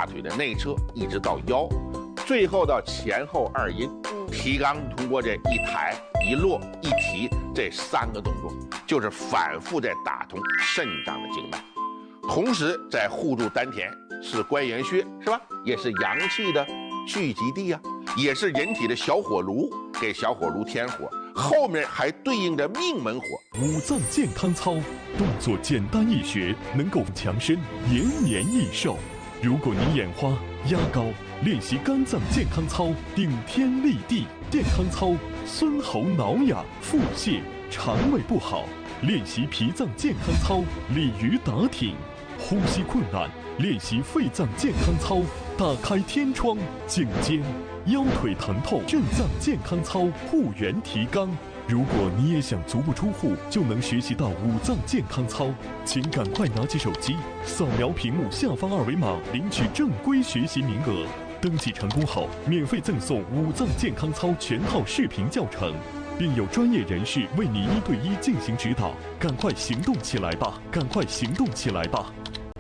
大腿的内侧一直到腰，最后到前后2阴。提肛通过这一抬一落一提这3个动作，就是反复在打通肾脏的经脉，同时在护住丹田，是关元穴，是吧？也是阳气的聚集地啊，也是人体的小火炉，给小火炉添火，后面还对应着命门火。 五脏健康操动作简单易学，能够强身延年益寿。如果你眼花、压高，练习肝脏健康操顶天立地。健康操孙喉挠痒、腹泻、肠胃不好，练习脾脏健康操鲤鱼打挺。呼吸困难，练习肺脏健康操打开天窗颈肩。腰腿疼痛，肾脏健康操护元提肛。如果你也想足不出户就能学习到五脏健康操，请赶快拿起手机扫描屏幕下方2维码领取正规学习名额。登记成功后，免费赠送五脏健康操全套视频教程，并有专业人士为你1对1进行指导。赶快行动起来吧！赶快行动起来吧！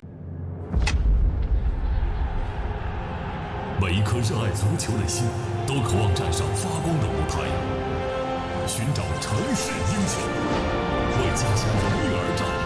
每一颗热爱足球的心，都渴望站上发光的舞台，寻找城市英雄，为家乡荣誉而战。